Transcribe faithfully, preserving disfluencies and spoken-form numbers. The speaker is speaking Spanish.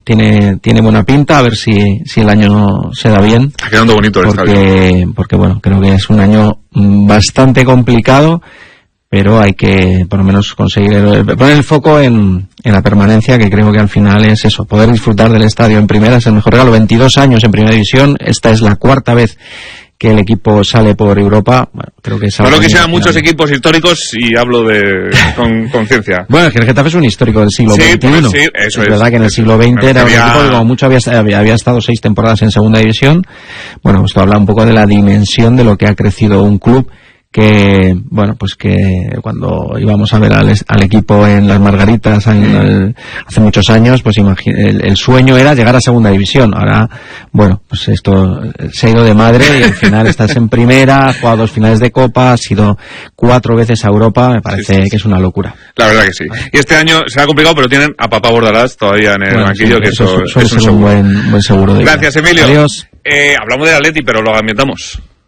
Tiene, tiene buena pinta, a ver si, si el año se da bien. Está quedando bonito el porque, estadio. Porque, bueno, creo que es un año bastante complicado, pero hay que, por lo menos, conseguir poner el foco en, en la permanencia, que creo que al final es eso, poder disfrutar del estadio en primera, es el mejor regalo. veintidós años en primera división, esta es la cuarta vez que el equipo sale por Europa. Bueno, creo que es no lo que sean muchos equipos históricos, y hablo de con conciencia. Bueno, es que el Getafe es un histórico del siglo sí, veintiuno. Sí, eso es es. verdad que en el siglo veinte era un equipo que como mucho había, había, había estado seis temporadas en segunda división. Bueno, esto habla un poco de la dimensión de lo que ha crecido un club que, bueno, pues que cuando íbamos a ver al, al equipo en las Margaritas en el, hace muchos años, pues imagine, el, el sueño era llegar a segunda división. Ahora, bueno, pues esto se ha ido de madre y al final estás en primera, has jugado dos finales de Copa, has ido cuatro veces a Europa, me parece sí, sí, sí. que es una locura. La verdad que sí. Y este año será complicado, pero tienen a Papá Bordalás todavía en el bueno, banquillo, sí, que eso, eso, eso es un, un buen, buen seguro de Gracias, vida. Emilio. Adiós. Eh, hablamos del Atleti, pero lo ambientamos.